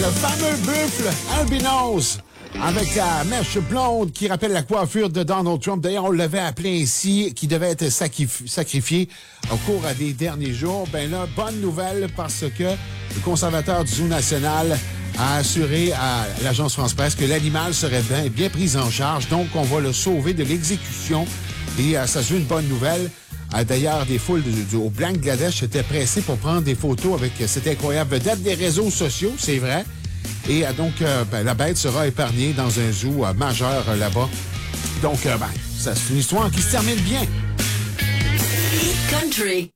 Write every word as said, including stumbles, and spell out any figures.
le fameux buffle albinos avec la mèche blonde qui rappelle la coiffure de Donald Trump. D'ailleurs, on l'avait appelé ainsi, qui devait être sacrif- sacrifié au cours des derniers jours. Ben là, bonne nouvelle parce que le conservateur du Zoo national a assuré à l'agence France-Presse que l'animal serait bien, bien pris en charge. Donc, on va le sauver de l'exécution. Et euh, ça se veut une bonne nouvelle. Euh, D'ailleurs, des foules du, du, au Bangladesh étaient pressées pour prendre des photos avec euh, cette incroyable vedette des réseaux sociaux, c'est vrai. Et euh, donc, euh, ben, la bête sera épargnée dans un zoo euh, majeur euh, là-bas. Donc, euh, ben, ça, c'est une histoire qui se termine bien. Country.